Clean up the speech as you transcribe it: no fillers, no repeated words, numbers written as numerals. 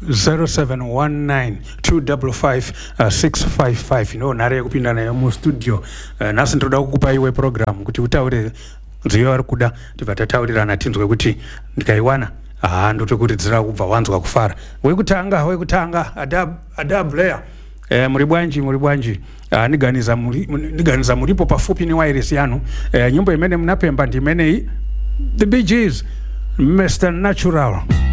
0719255655 ino nare kupinda nayo mu studio. Nasi ndoda kukupa iwe program kuti utaure nziyo ari kuda tibva tataurirana tinzwe kuti ndikaiwana ndotokuridzira kubva wanzwa kufara. Wekutanga Adab Blair. Muri bwanji ndiganiza muripo pafupi ni wireless yanu. Nyimbo imene mnapemba ndi imene The Bee Gees, Mr. Natural.